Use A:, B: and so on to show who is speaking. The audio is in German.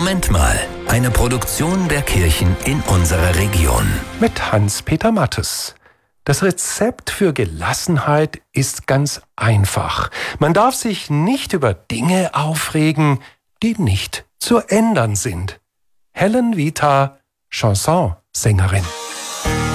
A: Moment mal, eine Produktion der Kirchen in unserer Region.
B: Mit Hans-Peter Mattes. Das Rezept für Gelassenheit ist ganz einfach. Man darf sich nicht über Dinge aufregen, die nicht zu ändern sind. Helen Vita, Chansonsängerin.